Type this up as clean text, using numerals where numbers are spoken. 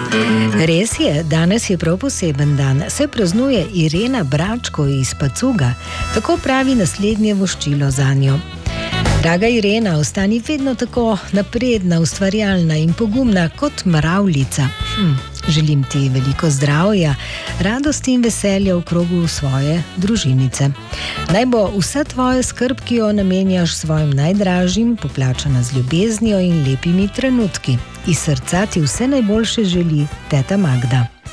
Res je, danes je prav poseben dan, se praznuje Irena Bračko iz Pacuga, tako pravi naslednje voščilo zanjo. Draga Irena, ostani vedno tako napredna, ustvarjalna in pogumna kot mravljica. Želim ti veliko zdravja, radosti in veselja v krogu svoje družinice. Naj bo vsa tvoja skrb, ki jo namenjaš svojim najdražjim, poplačana z ljubeznijo in lepimi trenutki. Iz srca ti vse najboljše želi teta Magda.